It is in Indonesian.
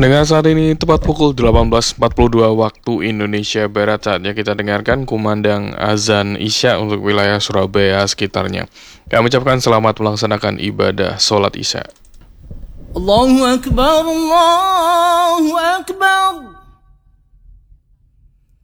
Pendengar, saat ini tepat pukul 18.42 waktu Indonesia Barat. Saatnya kita dengarkan kumandang azan Isya untuk wilayah Surabaya sekitarnya. Kami ucapkan selamat melaksanakan ibadah sholat Isya. Allahu Akbar, Allahu Akbar.